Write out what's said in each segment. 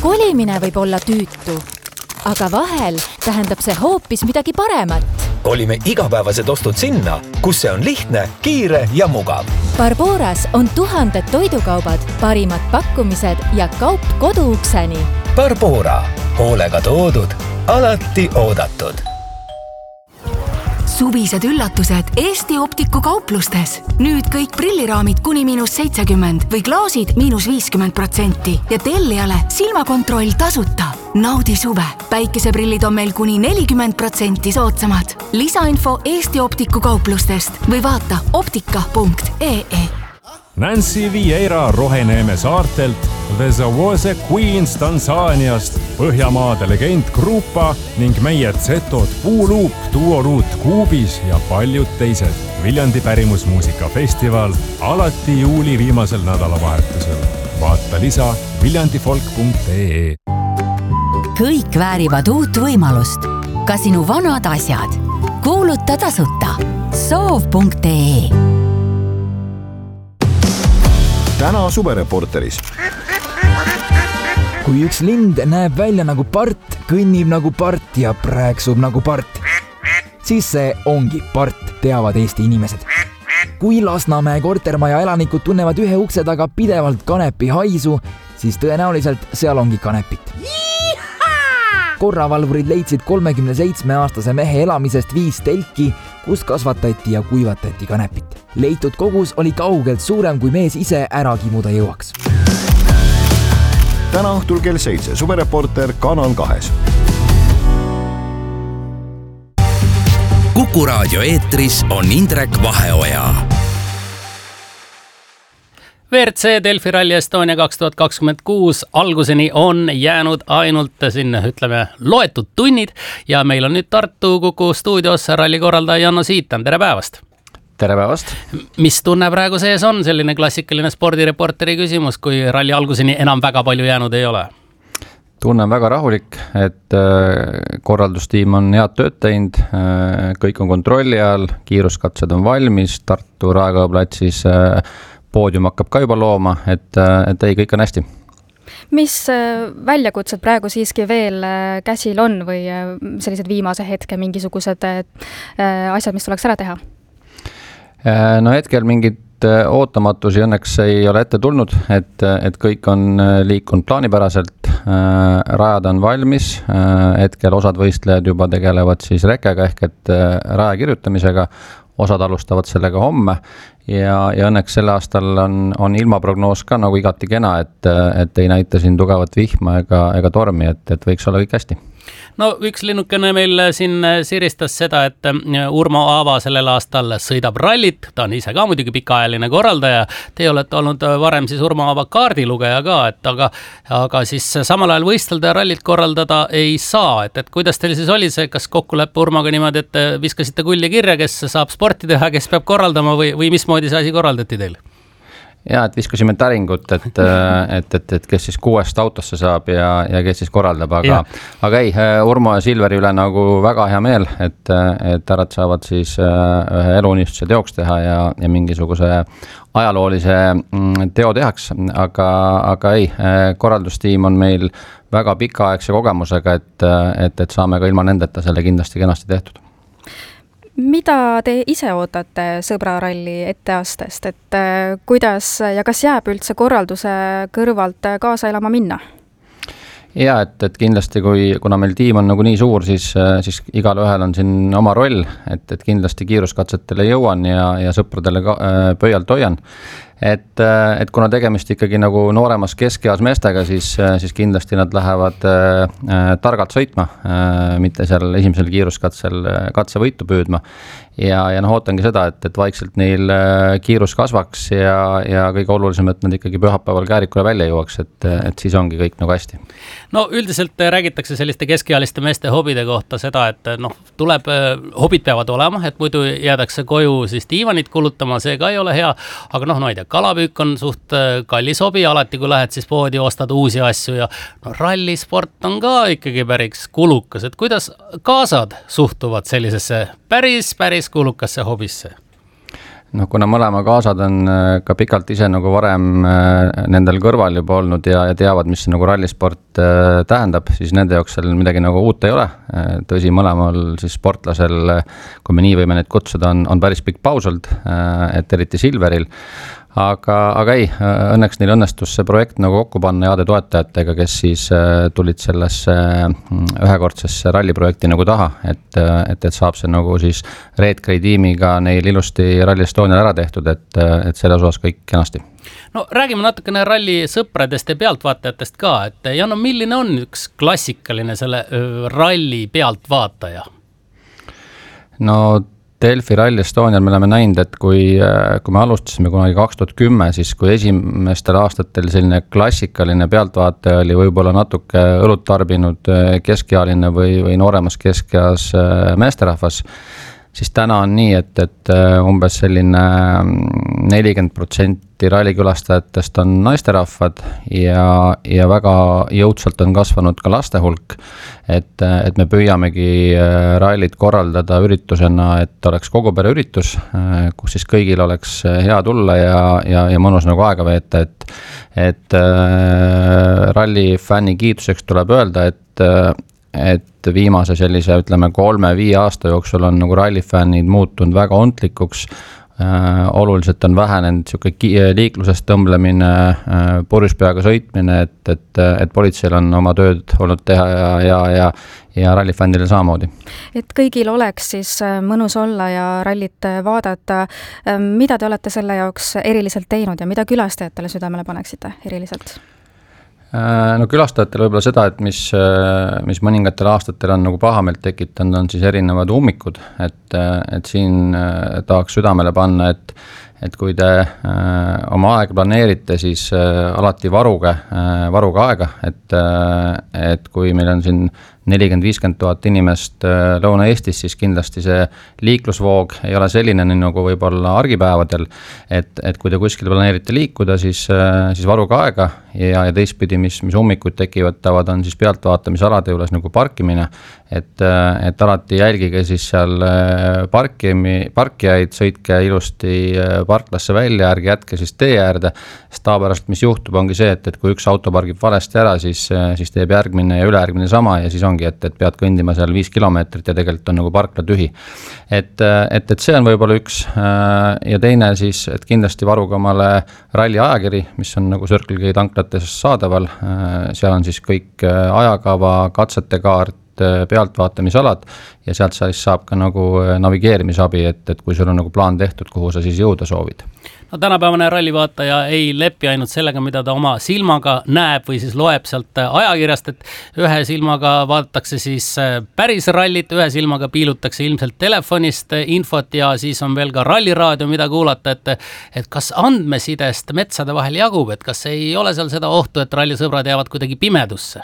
kolimine võib olla tüütu, aga vahel tähendab see hoopis midagi paremat. Kolime igapäevased ostud sinna, kus see on lihtne, kiire ja mugav. Barboras on tuhanded toidukaubad, parimad pakkumised ja kaup koduukseni. Barbora, hoolega toodud, alati oodatud. Suvised üllatused Eesti Optiku kauplustes. Nüüd kõik prilliraamid kuni -70% või klaasid -50% ja tellijale silmakontroll tasuta. Naudi suve. Päikeseprillid on meil kuni 40% soodsamad. Lisainfo Eesti Optiku kauplustest või vaata optika.ee. Nancy Vieira Roheneeme saartelt, The Zawose Queens Tansaaniast, Põhjamaade legend Grupa ning meie Zetod Puuluup, Duoluut Kuubis ja paljud teised. Viljandi pärimusmuusikafestival alati juuli viimasel nädalavahetusel. Vaata lisa viljandifolk.ee. Kõik väärivad uut võimalust. Ka sinu vanad asjad. Kuuluta tasuta. Soov.ee. Täna suvereporteris. Kui üks lind näeb välja nagu part, kõnnib nagu part ja prääksub nagu part, siis see ongi part, teavad Eesti inimesed. Kui Lasnamäe kortermaja elanikud tunnevad ühe ukse taga pidevalt kanepi haisu, siis tõenäoliselt seal ongi kanepit. Korravalvurid leidsid 37-aastase mehe elamisest 5 telki, kus kasvatati ja kuivatati kanepit. Leitud kogus oli kaugelt suurem, kui mees ise ära kimuda jõuaks. Täna õhtul kell 7 suvereporter Kanal 2. Kuku raadio eetris on Indrek Vaheoja. WRC Delfi Rally Estonia 2026 alguseni on jäänud ainult sinna, ütleme, loetud tunnid ja meil on nüüd Tartu Kuku stuudios rallikorraldaja Janno Siitam. Tere päevast! Tere päevast! Mis tunne praegu sees on? Selline klassikaline spordireporteri küsimus, kui ralli alguseni enam väga palju jäänud ei ole. Tunne on väga rahulik, et korraldustiim on head tööd teinud, kõik on kontrolli all, kiiruskatsed on valmis, Tartu Raekoja platsis poodium hakkab ka juba looma, et ei, kõik on hästi. Mis väljakutsed praegu siiski veel käsil on või sellised viimase hetke mingisugused asjad, mis tuleks ära teha? No hetkel mingid ootamatusi õnneks ei ole ette tulnud, et kõik on liikunud plaanipäraselt, rajad on valmis, hetkel osad võistlejad juba tegelevad siis rekega ehk et raja kirjutamisega, osad alustavad sellega homme ja õnneks selle aastal on ilmaprognoos ka nagu igati kena, et ei näita siin tugevat vihma ega tormi, et võiks olla kõik hästi. No üks linnukene meil siin siristas seda, et Urmo Aava sellel aastal sõidab rallit, ta on ise ka muidugi pikaajaline korraldaja, te olete olnud varem siis Urmo Aava kaardilugeja ka, aga siis samal ajal võistelda ja rallit korraldada ei saa, et kuidas teil siis oli see, kas kokkuleppe Urmoga niimoodi, et viskasite kulli kirja, kes saab sporti teha, kes peab korraldama või mismoodi see asi korraldati teil? Ja, et viskasime täringut, et kes siis 6 autosse saab ja kes siis korraldab, aga ei, Urmo ja Silveri üle nagu väga hea meel, et härrad saavad siis ühe eluunistuse teoks teha ja mingisuguse ajaloolise teo tehaks, aga ei, korraldustiim on meil väga pikaaegse kogemusega, et saame ka ilma nendeta selle kindlasti kenasti tehtud. Mida te ise ootate sõbraralli etteastest, et kuidas ja kas jääb üldse korralduse kõrvalt kaasa elama minna? Ja, et kindlasti kuna meil tiim on nagu nii suur, siis igal ühel on siin oma roll, et kindlasti kiiruskatsetele jõuan ja sõpradele pöialt hoian. Et kuna tegemist ikkagi nagu nooremas keskeas meestega, siis kindlasti nad lähevad targalt sõitma, mitte seal esimesel kiiruskatsel katsevõitu püüdma. Ja ootangi seda, et vaikselt neil kiirus kasvaks ja kõige olulisem, et nad ikkagi pühapäeval Käärikule välja jõuaks, et siis ongi kõik nagu hästi. No üldiselt räägitakse selliste keskealiste meeste hobide kohta seda, et tuleb, hobid peavad olema, et muidu jäädakse koju siis diivanit kulutama, see ka ei ole hea, aga no ei tea, kalapüük on suht kallis hobi, alati kui lähed siis poodi ostad uusi asju ja rallisport on ka ikkagi päris kulukas, et kuidas kaasad suhtuvad sellisesse päris kulukasse hobisse? kuna mõlema kaasad on ka pikalt ise nagu varem nendel kõrval juba olnud ja teavad, mis nagu rallisport tähendab, siis nende jaoks seal midagi nagu uut ei ole. Tõsi, mõlemal siis sportlasel, kui me nii võime neid kutsuda, on päris pikk paus olnud, et eriti Silveril. Aga ei, õnneks neil õnnestus see projekt nagu kokku panna heade toetajatega, kes siis tulid sellesse ühekordsesse ralliprojekti nagu taha, et saab see nagu siis Red Gray tiimiga neil ilusti Rally Estonial ära tehtud, et selles osas kõik kenasti. No räägime natukene ralli sõpradest ja pealtvaatajatest ka, et Janno, milline on üks klassikaline selle ralli pealtvaataja? No Delfi Rally Estonial me oleme näinud, et kui me alustasime kunagi 2010, siis kui esimestel aastatel selline klassikaline pealtvaataja oli võib-olla natuke õlut tarbinud keskealine või nooremas keskeas meesterahvas, siis täna on nii, et umbes selline 40% rallikülastajatest on naisterahvad ja väga jõudsalt on kasvanud ka laste hulk, et me püüamegi rallit korraldada üritusena, et oleks kogu pere üritus, kus siis kõigil oleks hea tulla ja mõnus nagu aega veeta, et rallifänni kiituseks tuleb öelda, et viimase sellise, ütleme, 3-5 aasta jooksul on nagu rallifännid muutunud väga ontlikuks, oluliselt on vähenenud liiklusest tõmblemine, purjuspeaga sõitmine, et politseil on oma tööd olnud teha ja rallifännile samamoodi. Et kõigil oleks siis mõnus olla ja rallit vaadata. Mida te olete selle jaoks eriliselt teinud ja mida külastajatele südamele paneksite eriliselt? No külastajatele võib-olla seda, et mis mõningatel aastatel on nagu pahameelt tekitanud, on siis erinevad ummikud, et siin tahaks südamele panna, et kui te oma aega planeerite, siis alati varuge aega, et kui meil on siin 40-50 000 inimest Lõuna-Eestis, siis kindlasti see liiklusvoog ei ole selline nagu võib-olla argipäevadel, et kui te kuskil planeerite liikuda, siis varuge aega ja teistpidi, mis ummikud tekivad, on siis pealtvaatamisalade juures nagu parkimine, et alati jälgige siis seal parkijaid, sõitke ilusti parklasse välja, ärge jätke siis tee äärde, sest tavapärast mis juhtub ongi see, et kui üks auto pargib valesti ära, siis teeb järgmine ja ülejärgmine sama ja siis ongi, et pead kõndima seal 5 kilomeetrit ja tegelikult on nagu parkla tühi. Et see on võib-olla üks ja teine siis, et kindlasti varuge omale ralli ajakiri, mis on nagu Circle K tanklates saadaval, seal on siis kõik ajakava, katsete kaart, pealtvaatamisalad ja sealt siis saab ka nagu navigeerimisabi, et kui sul on nagu plaan tehtud, kuhu sa siis jõuda soovid. No tänapäevane rallivaataja ei leppi ainult sellega, mida ta oma silmaga näeb või siis loeb sealt ajakirjast, et ühe silmaga vaadatakse siis päris rallit, ühe silmaga piilutakse ilmselt telefonist infot ja siis on veel ka ralliraadio, mida kuulata, et kas andmesidest metsade vahel jagub, et kas ei ole seal seda ohtu, et rallisõbrad jäävad kuidagi pimedusse?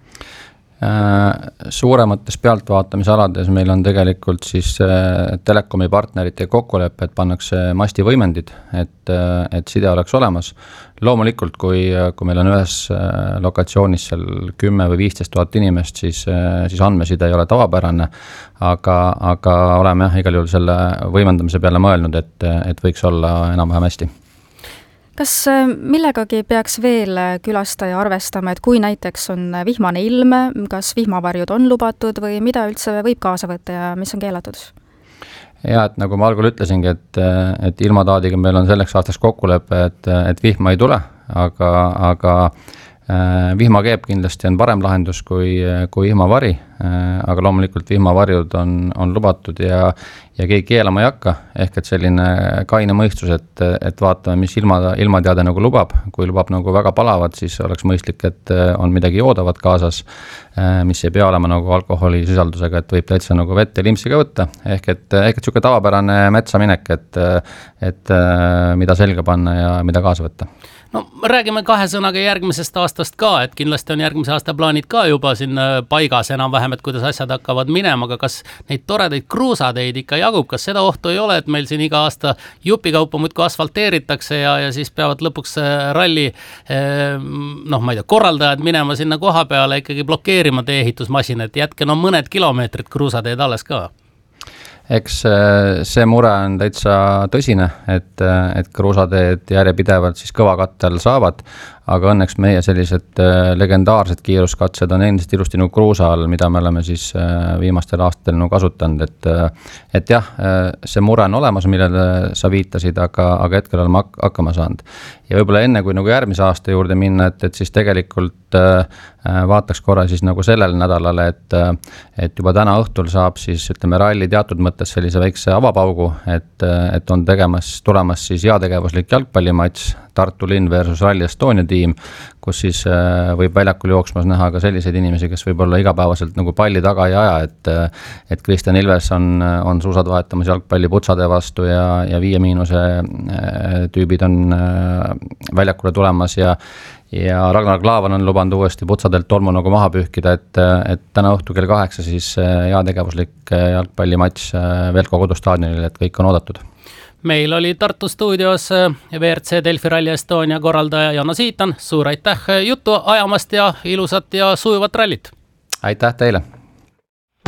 Suuremates pealtvaatamisalades meil on tegelikult siis telekomi partnerite kokkuleppe, et pannakse mastivõimendid, et side oleks olemas. Loomulikult, kui meil on ühes lokatsioonis seal 10 või 15 000 inimest, siis andmeside ei ole tavapärane, aga oleme igal juhul selle võimendamise peale mõelnud, et võiks olla enam-vähem hästi. Kas millegagi peaks veel külastaja arvestama, et kui näiteks on vihmane ilm, kas vihmavarjud on lubatud või mida üldse võib kaasa võtta ja mis on keelatud? Ja, et nagu ma algul ütlesingi, et ilmataadiga meil on selleks aastaks kokkulepe, et vihma ei tule, aga vihmakeep kindlasti on parem lahendus kui vihmavari, aga loomulikult vihmavarjud on lubatud ja keegi keelama ei hakka, ehk et selline kaine mõistus, et vaatame, mis ilmateade nagu lubab. Kui lubab nagu väga palavat, siis oleks mõistlik, et on midagi joodavat kaasas, mis ei pea olema nagu alkoholisisaldusega, et võib täitsa nagu vett ja limpsi ka võtta, ehk et siuke tavapärane metsa minek, et mida selga panna ja mida kaasa võtta. No räägime 2 sõnaga järgmisest aastast ka, et kindlasti on järgmise aasta plaanid ka juba siin paigas enam-vähem, et kuidas asjad hakkavad minema, aga kas neid toredaid kruusateid ikka jagub, kas seda ohtu ei ole, et meil siin iga aasta jupikaupa muudkui asfalteeritakse ja siis peavad lõpuks ralli ma ei tea, korraldajad minema sinna koha peale ikkagi blokeerima tee-ehitusmasinat, jätke mõned kilomeetrid kruusateed alles ka? Eks see mure on täitsa tõsine, et kruusateed järjepidevalt siis kõvakattel saavad, aga õnneks meie sellised legendaarsed kiiruskatsed on endiselt ilusti nagu kruusa all, mida me oleme siis viimastel aastatel nagu kasutanud, et jah, see mure on olemas, millele sa viitasid, aga hetkel oleme hakkama saanud. Ja võib-olla enne, kui nagu järgmise aasta juurde minna, et siis tegelikult vaataks korra siis nagu sellel nädalale, et juba täna õhtul saab siis ütleme ralli teatud mõttes sellise väikse avapaugu, et on tulemas siis heategevuslik jalgpallimatš Tartu linn versus Rally Estonia tiim, kus siis võib väljakul jooksmas näha ka selliseid inimesi, kes võib-olla igapäevaselt nagu palli taga ei aja, et Kristjan Ilves on suusad vahetamas jalgpalli putsade vastu ja 5- tüübid on väljakule tulemas ja Ragnar Klavan on lubanud uuesti putsadelt tolmu nagu maha pühkida, et täna õhtu kell 8 siis heategevuslik jalgpallimatš Velko kodustaadionil, et kõik on oodatud. Meil oli Tartu stuudios WRC Delfi Rally Estonia korraldaja Janno Siitan. Suur aitäh juttu ajamast ja ilusat ja sujuvat rallit! Aitäh teile!